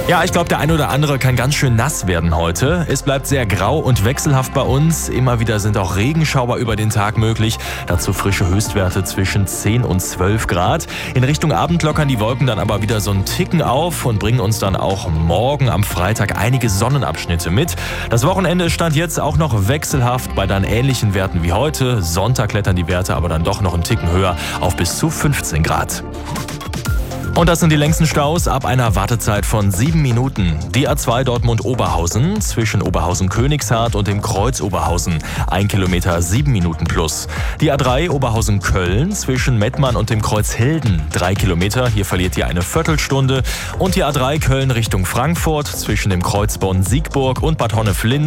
Ja, ich glaube, der ein oder andere kann ganz schön nass werden heute. Es bleibt sehr grau und wechselhaft bei uns. Immer wieder sind auch Regenschauer über den Tag möglich. Dazu frische Höchstwerte zwischen 10 und 12 Grad. In Richtung Abend lockern die Wolken dann aber wieder so einen Ticken auf und bringen uns dann auch morgen am Freitag einige Sonnenabschnitte mit. Das Wochenende stand jetzt auch noch wechselhaft bei dann ähnlichen Werten wie heute. Sonntag klettern die Werte aber dann doch noch einen Ticken höher auf bis zu 15 Grad. Und das sind die längsten Staus ab einer Wartezeit von 7 Minuten. Die A2 Dortmund-Oberhausen zwischen Oberhausen-Königshardt und dem Kreuz Oberhausen. 1 Kilometer 7 Minuten plus. Die A3 Oberhausen-Köln zwischen Mettmann und dem Kreuz Hilden. 3 Kilometer, hier verliert ihr eine Viertelstunde. Und die A3 Köln Richtung Frankfurt zwischen dem Kreuz Bonn-Siegburg und Bad Honnef-Linn.